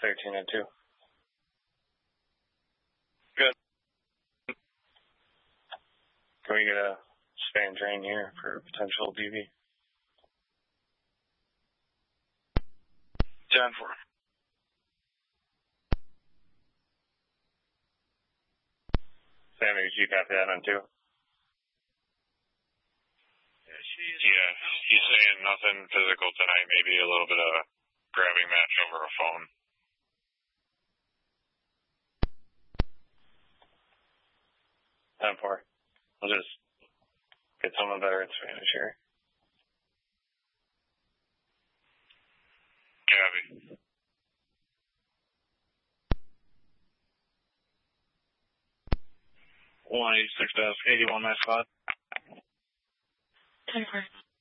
13 and 2. Good. Can we get a span drain here for potential DV? 10-4. Sammy, did you copy that on 2? Yeah, he's saying nothing physical tonight, maybe a little bit of a grabbing match over a phone. Time for. We'll just get someone better in Spanish here. Gabby. $186.81, my spot. 10-4.